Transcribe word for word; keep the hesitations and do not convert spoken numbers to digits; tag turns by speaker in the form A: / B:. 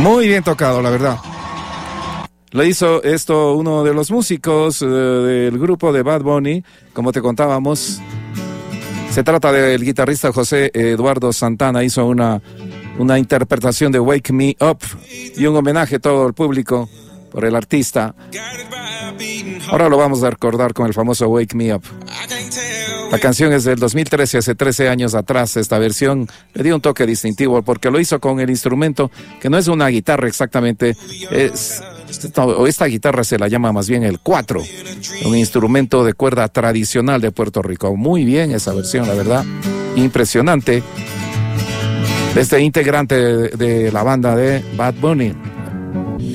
A: Muy bien tocado, la verdad. Lo hizo esto uno de los músicos uh, del grupo de Bad Bunny, como te contábamos. Se trata del guitarrista José Eduardo Santana. Hizo una, una interpretación de Wake Me Up y un homenaje a todo el público por el artista. Ahora lo vamos a recordar con el famoso Wake Me Up. La canción es del dos mil trece, hace trece años atrás. Esta versión le dio un toque distintivo porque lo hizo con el instrumento que no es una guitarra exactamente, es, o esta guitarra se la llama más bien el cuatro, un instrumento de cuerda tradicional de Puerto Rico. Muy bien esa versión, la verdad, impresionante. Este integrante de, de la banda de Bad Bunny.